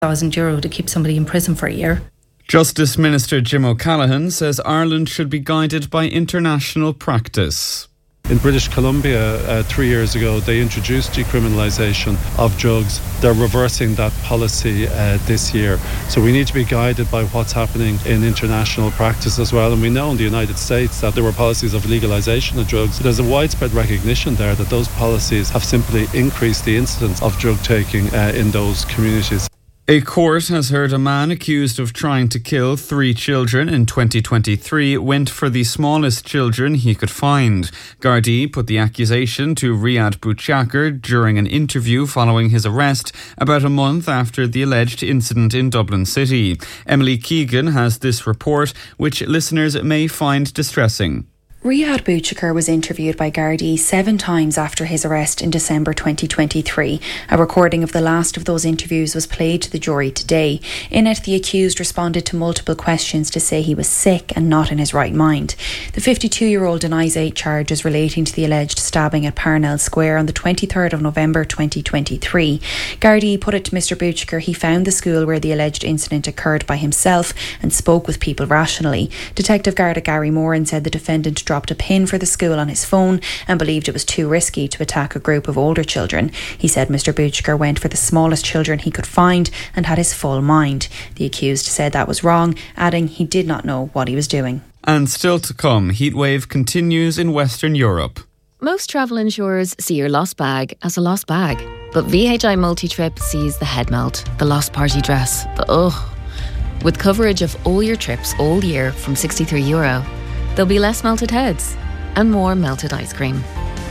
€1,000 to keep somebody in prison for a year. Justice Minister Jim O'Callaghan says Ireland should be guided by international practice. In British Columbia 3 years ago, they introduced decriminalisation of drugs. They're reversing that policy this year. So we need to be guided by what's happening in international practice as well. And we know in the United States that there were policies of legalisation of drugs. There's a widespread recognition there that those policies have simply increased the incidence of drug taking in those communities. A court has heard a man accused of trying to kill 3 children in 2023 went for the smallest children he could find. Gardaí put the accusation to Riyad Bouchakar during an interview following his arrest about a month after the alleged incident in Dublin City. Emily Keegan has this report, which listeners may find distressing. Riyad Bouchakar was interviewed by Gardaí 7 times after his arrest in December 2023. A recording of the last of those interviews was played to the jury today. In it, the accused responded to multiple questions to say he was sick and not in his right mind. The 52-year-old denies 8 charges relating to the alleged stabbing at Parnell Square on the 23rd of November 2023. Gardaí put it to Mr Bouchakar he found the school where the alleged incident occurred by himself and spoke with people rationally. Detective Garda Gary Moran said the defendant dropped a pin for the school on his phone and believed it was too risky to attack a group of older children. He said Mr Bouchakar went for the smallest children he could find and had his full mind. The accused said that was wrong, adding he did not know what he was doing. And still to come, heatwave continues in Western Europe. Most travel insurers see your lost bag as a lost bag, but VHI Multi-Trip sees the head melt, the lost party dress, the ugh. With coverage of all your trips all year from €63, there'll be less melted heads and more melted ice cream.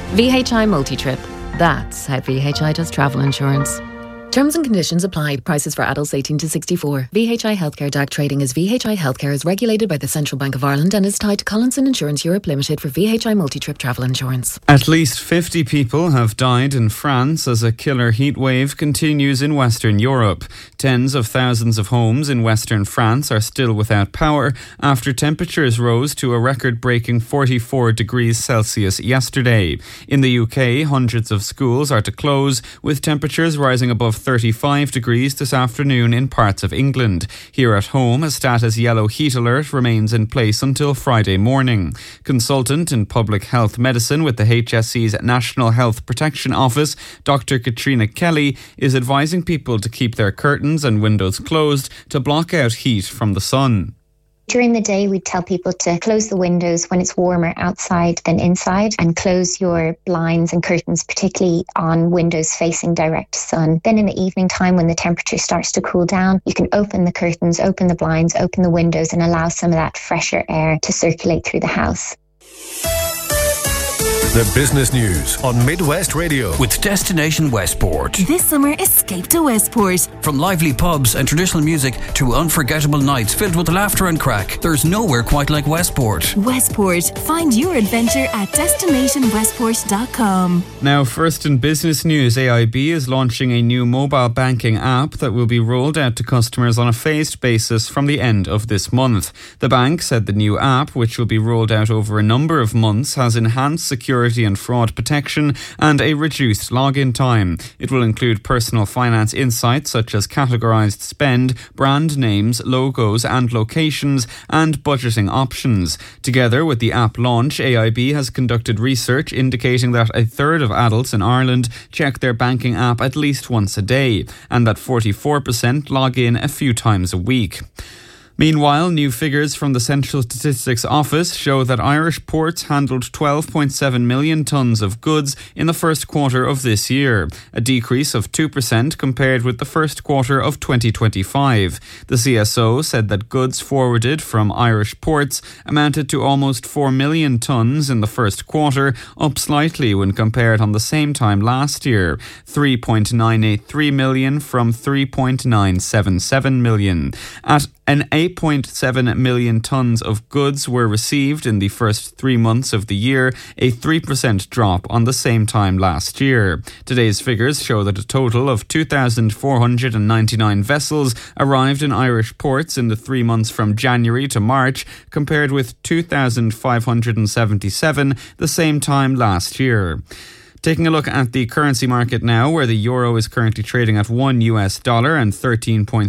VHI Multi-Trip. That's how VHI does travel insurance. Terms and conditions apply. Prices for adults 18 to 64. VHI Healthcare DAC trading as VHI Healthcare is regulated by the Central Bank of Ireland and is tied to Collinson Insurance Europe Limited for VHI Multi-Trip travel insurance. At least 50 people have died in France as a killer heatwave continues in Western Europe. Tens of thousands of homes in Western France are still without power after temperatures rose to a record-breaking 44 degrees Celsius yesterday. In the UK, hundreds of schools are to close, with temperatures rising above 35 degrees this afternoon in parts of England. Here at home, a status yellow heat alert remains in place until Friday morning. Consultant in public health medicine with the HSE's National Health Protection Office, Dr. Katrina Kelly, is advising people to keep their curtains and windows closed to block out heat from the sun. During the day, we tell people to close the windows when it's warmer outside than inside and close your blinds and curtains, particularly on windows facing direct sun. Then in the evening time, when the temperature starts to cool down, you can open the curtains, open the blinds, open the windows and allow some of that fresher air to circulate through the house. The business news on Midwest Radio with Destination Westport. This summer, escape to Westport. From lively pubs and traditional music to unforgettable nights filled with laughter and crack, there's nowhere quite like Westport. Westport. Find your adventure at destinationwestport.com. Now, first in business news, AIB is launching a new mobile banking app that will be rolled out to customers on a phased basis from the end of this month. The bank said the new app, which will be rolled out over a number of months, has enhanced security and fraud protection and a reduced login time. It will include personal finance insights such as categorised spend, brand names, logos and locations, and budgeting options. Together with the app launch, AIB has conducted research indicating that a third of adults in Ireland check their banking app at least once a day, and that 44% log in a few times a week. Meanwhile, new figures from the Central Statistics Office show that Irish ports handled 12.7 million tonnes of goods in the first quarter of this year, a decrease of 2% compared with the first quarter of 2025. The CSO said that goods forwarded from Irish ports amounted to almost 4 million tonnes in the first quarter, up slightly when compared on the same time last year, 3.983 million from 3.977 million. At an 8.7 million tonnes of goods were received in the first 3 months of the year, a 3% drop on the same time last year. Today's figures show that a total of 2,499 vessels arrived in Irish ports in the 3 months from January to March, compared with 2,577 the same time last year. Taking a look at the currency market now, where the euro is currently trading at $1 and 13.3